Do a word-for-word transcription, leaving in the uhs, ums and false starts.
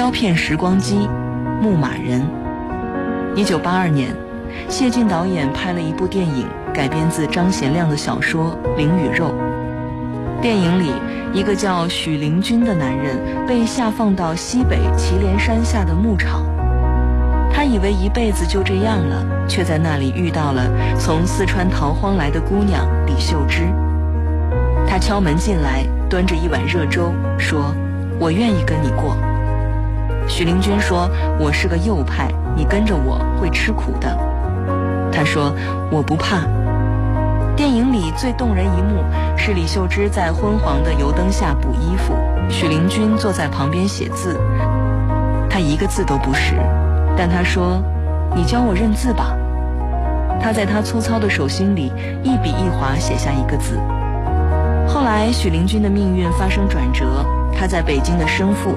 胶片时光机、牧马人。一九八二年，谢晋导演拍了一部电影，改编自张贤亮的小说《灵与肉》。电影里，一个叫许灵均的男人被下放到西北祁连山下的牧场。他以为一辈子就这样了，却在那里遇到了从四川逃荒来的姑娘李秀芝。他敲门进来，端着一碗热粥，说：“我愿意跟你过。”许灵均说：“我是个右派，你跟着我会吃苦的。”他说：“我不怕。”电影里最动人一幕是李秀芝在昏黄的油灯下补衣服，许灵均坐在旁边写字，他一个字都不识，但他说：“你教我认字吧。”他在他粗糙的手心里一笔一划写下一个字。后来许灵均的命运发生转折，他在北京的生父